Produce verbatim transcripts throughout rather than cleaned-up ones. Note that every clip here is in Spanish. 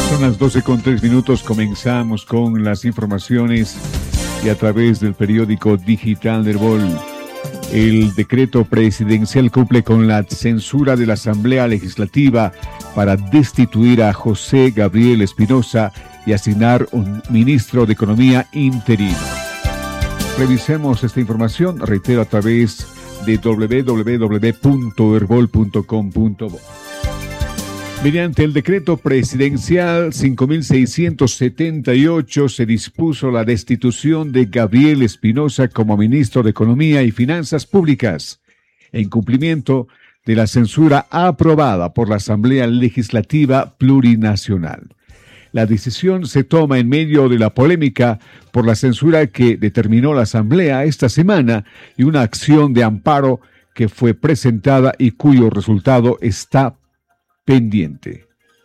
Son las doce con tres minutos, comenzamos con las informaciones y a través del periódico digital de Herbol. El decreto presidencial cumple con la censura de la Asamblea Legislativa para destituir a José Gabriel Espinosa y asignar un ministro de Economía interino. Revisemos esta información, reitero, a través de doble u doble u doble u punto herbol punto com punto bo. Mediante el decreto presidencial cinco mil seiscientos setenta y ocho se dispuso la destitución de Gabriel Espinosa como ministro de Economía y Finanzas Públicas, en cumplimiento de la censura aprobada por la Asamblea Legislativa Plurinacional. La decisión se toma en medio de la polémica por la censura que determinó la Asamblea esta semana y una acción de amparo que fue presentada y cuyo resultado está pendiente.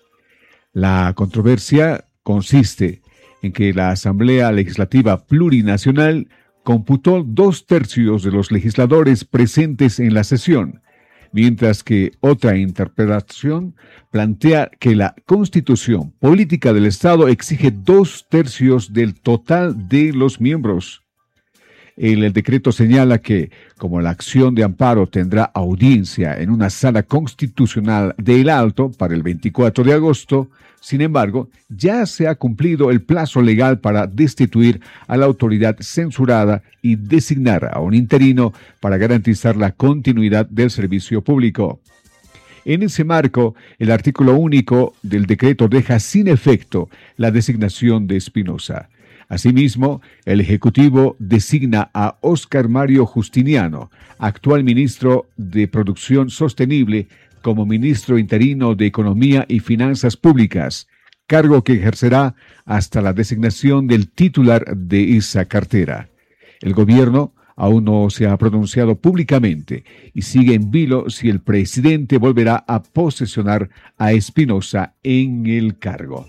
La controversia consiste en que la Asamblea Legislativa Plurinacional computó dos tercios de los legisladores presentes en la sesión, mientras que otra interpretación plantea que la Constitución Política del Estado exige dos tercios del total de los miembros. El, el decreto señala que, como la acción de amparo tendrá audiencia en una sala constitucional del Alto para el veinticuatro de agosto, sin embargo, ya se ha cumplido el plazo legal para destituir a la autoridad censurada y designar a un interino para garantizar la continuidad del servicio público. En ese marco, el artículo único del decreto deja sin efecto la designación de Espinosa. Asimismo, el Ejecutivo designa a Óscar Mario Justiniano, actual ministro de Producción Sostenible, como ministro interino de Economía y Finanzas Públicas, cargo que ejercerá hasta la designación del titular de esa cartera. El gobierno aún no se ha pronunciado públicamente y sigue en vilo si el presidente volverá a posesionar a Espinosa en el cargo.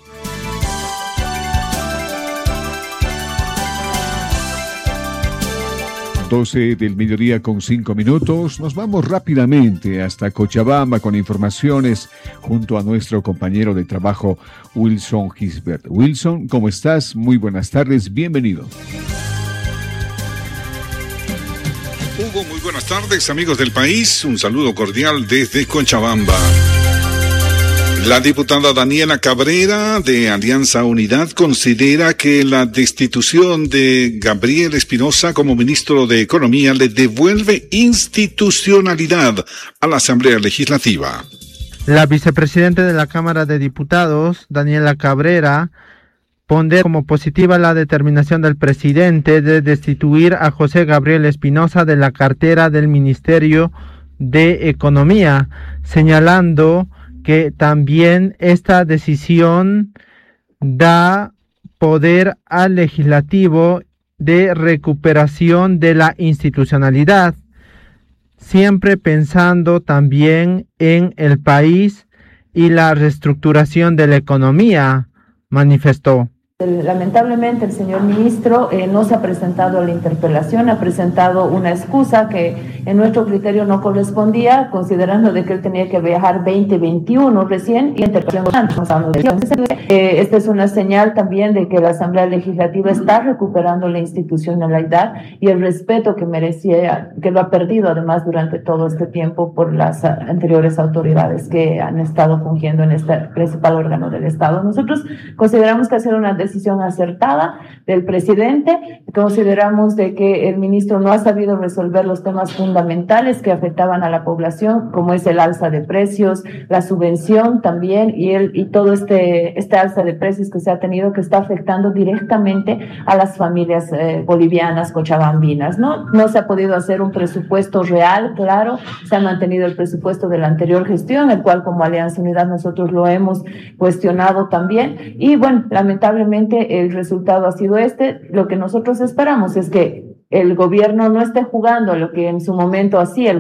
doce del mediodía con cinco minutos. Nos vamos rápidamente hasta Cochabamba con informaciones junto a nuestro compañero de trabajo Wilson Gisbert. Wilson, ¿cómo estás? Muy buenas tardes, bienvenido. Hugo, muy buenas tardes, amigos del país. Un saludo cordial desde Cochabamba. La diputada Daniela Cabrera, de Alianza Unidad, considera que la destitución de Gabriel Espinosa como ministro de Economía le devuelve institucionalidad a la Asamblea Legislativa. La vicepresidenta de la Cámara de Diputados, Daniela Cabrera, pondera como positiva la determinación del presidente de destituir a José Gabriel Espinosa de la cartera del Ministerio de Economía, señalando que también esta decisión da poder al legislativo de recuperación de la institucionalidad, siempre pensando también en el país y la reestructuración de la economía, manifestó. Lamentablemente el señor ministro eh, no se ha presentado a la interpelación, ha presentado una excusa que en nuestro criterio no correspondía, considerando de que él tenía que viajar veinte veintiuno recién y interpelación eh, esta es una señal también de que la Asamblea Legislativa está recuperando la institucionalidad y el respeto que merecía, que lo ha perdido además durante todo este tiempo por las anteriores autoridades que han estado fungiendo en este principal órgano del Estado. Nosotros consideramos que hacer una decisión acertada del presidente. Consideramos de que el ministro no ha sabido resolver los temas fundamentales que afectaban a la población, como es el alza de precios, la subvención también, y el, y todo este, este alza de precios que se ha tenido, que está afectando directamente a las familias eh, bolivianas, cochabambinas, ¿no? No se ha podido hacer un presupuesto real, claro, se ha mantenido el presupuesto de la anterior gestión, el cual como Alianza Unidad nosotros lo hemos cuestionado también, y bueno, lamentablemente el resultado ha sido este. Lo que nosotros esperamos es que el gobierno no esté jugando a lo que en su momento hacía el